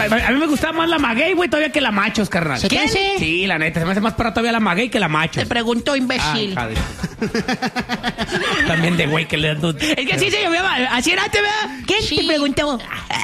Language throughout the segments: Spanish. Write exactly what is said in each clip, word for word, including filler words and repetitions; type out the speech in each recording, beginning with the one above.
a mí me gustaba más la maguey, güey, todavía que la machos, carnal. ¿Se te hace? Sí, la neta, se me hace más perra todavía la maguey que la machos. Te preguntó, imbécil. Ah, también de güey que le dan... Es que así se llamaba, así era, ¿te vea? ¿Quién Sí. te preguntó?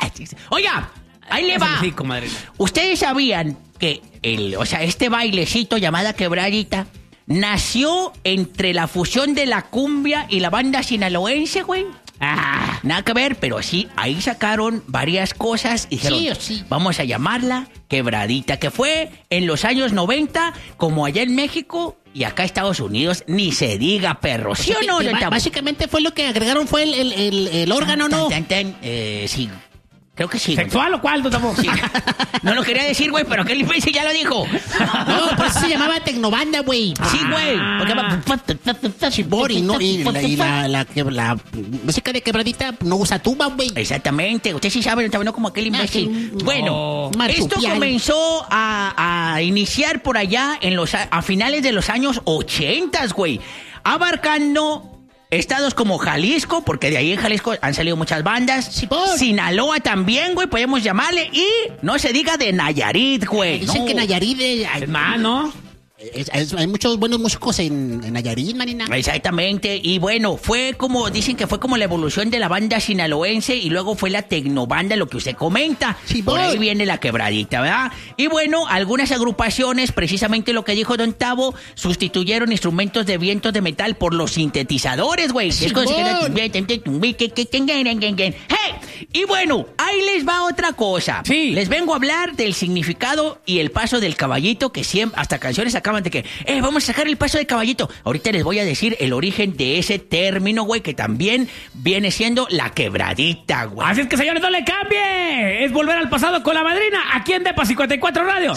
Oiga, ahí le va. Sí, comadre. ¿Ustedes sabían que el, o sea, este bailecito llamada quebradita nació entre la fusión de la cumbia y la banda sinaloense, güey? Ah, nada que ver, pero sí, ahí sacaron varias cosas y dijeron, Sí o sí. vamos a llamarla quebradita, que fue en los años noventa, como allá en México y acá Estados Unidos, ni se diga, perro. ¿Sí o no? Que- que don ba- Tavo? básicamente fue lo que agregaron fue el, el, el, el órgano, ¿no? Tan, tan, tan, eh, sí, creo que sí. güey. ¿Sexual o cuál, Tavo? Sí. No lo quería decir, güey, pero aquel imbécil ya lo dijo. No, por eso se llamaba Tecnobanda, güey. Sí, güey. Porque va- Chibori, ¿no? Y la, y la, la, que- la música de quebradita no usa tuba, güey. Exactamente, usted sí sabe, no como aquel imbécil. Ah, sí. Bueno, No. esto Marsupial. comenzó a, a iniciar por allá en los a, a finales de los años ochentas, güey, abarcando estados como Jalisco, porque de ahí en Jalisco han salido muchas bandas. Sí, por. Sinaloa también, güey, podemos llamarle. Y no se diga de Nayarit, güey. Dicen no. que Nayarit eh, hay, Es más, ¿no? es- es- hay muchos buenos músicos en, en Nayarit, manina. Exactamente, y bueno, fue como, dicen que fue como la evolución de la banda sinaloense y luego fue la tecnobanda, lo que usted comenta. Sí, Por ahí voy. viene la quebradita, ¿verdad? Y bueno, algunas agrupaciones, precisamente lo que dijo Don Tavo, sustituyeron instrumentos de vientos de metal por los sintetizadores, güey. Sí, Es como si voy. ¡Hey! Y bueno, ahí les va otra cosa. Sí. Les vengo a hablar del significado y el paso del caballito, que siempre, hasta canciones acaban de que, eh, vamos a sacar el paso del caballito. Ahorita les voy a decir el origen de ese término, güey, que también viene siendo la quebradita, güey. Así es que, señores, no le cambie. Es volver al pasado con la madrina, aquí en Depa cincuenta y cuatro Radio.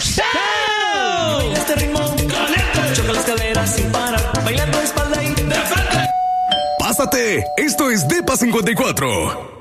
Baila este ritmo, choca las caderas sin parar, bailando espalda y de frente. Pásate, esto es Depa cincuenta y cuatro.